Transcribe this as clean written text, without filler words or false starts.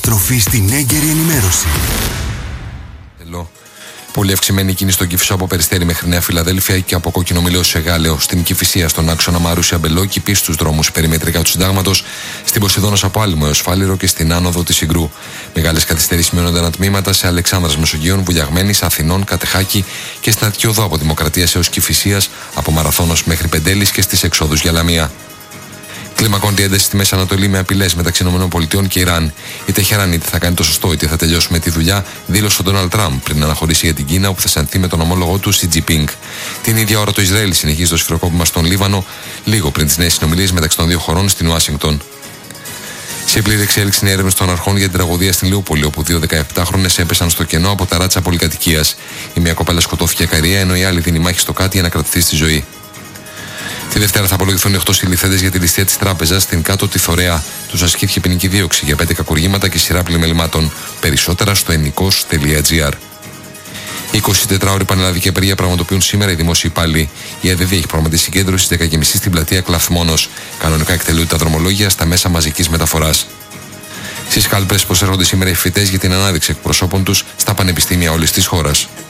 Στροφή στην έγκαιρη ενημέρωση. Πολύ αυξημένη κίνηση στον Κηφισό από Περιστέρι μέχρι Νέα Φιλαδέλφια και από Κόκκινο Μήλαιο σε Γάλεο. Στην Κηφισία, στον άξονα Μαρούσια Μπελόκη, πίσω στους δρόμους περιμετρικά του Συντάγματος, στην Ποσειδώνας από Άλυμο έως Φάληρο και στην άνοδο της Συγκρού. Μεγάλες καθυστερήσεις μειώνονται ανατμήματα σε Αλεξάνδρας Μεσογείων, Βουλιαγμένης, Αθηνών, Κατεχάκη και στην Αττική Οδό από Δημοκρατίας έως Κηφισίας, από Μαραθώνος μέχρι Πεντέλης και στις εξόδους για Λαμία. Κλιμακώνεται η ένταση στη Μέση Ανατολή με απειλές μεταξύ ΗΠΑ και Ιράν. Η Τεχεράνη είτε θα κάνει το σωστό είτε θα τελειώσει τη δουλειά, δήλωσε ο Ντόναλντ Τραμπ πριν αναχωρήσει για την Κίνα, όπου θα συναντηθεί με τον ομόλογο του Σι Τζινπίνγκ. Την ίδια ώρα το Ισραήλ συνεχίζει το σφυροκόπημα στον Λίβανο, λίγο πριν τις νέες συνομιλίες μεταξύ των δύο χωρών στην Ουάσιγκτον. Σε πλήρη εξέλιξη είναι έρευνες των αρχών για την τραγωδία στην Λιούπολη, όπου 2 17χρονες έπεσαν στο κενό από ταράτσα πολυκατοικίας. Η μία κοπέλα σκοτώθηκε ακαρία, ενώ η άλλη δίνει μάχη στο κάτι για να κρατηθεί στη ζωή. Τη Δευτέρα θα απολογηθούν 8 συλληφθέντες για τη ληστεία της τράπεζας στην Κάτω τη Θωρέα. Τους ασκήθηκε ποινική δίωξη για 5 κακουργήματα και σειρά πλημελημάτων. Περισσότερα στο ενικός.gr. 24ωρη πανελλαδική απεργία πραγματοποιούν σήμερα οι δημόσιοι υπάλληλοι. Η ΕΔΔ έχει προγραμματίσει συγκέντρωση στις 10.30 στην πλατεία Κλαθμόνος. Κανονικά εκτελούνται τα δρομολόγια στα μέσα μαζικής μεταφοράς. Στις κάλπες προσέρχονται σήμερα οι φοιτητές για την ανάδειξη εκπροσώπων τους στα πανεπιστήμια όλης της χώρας.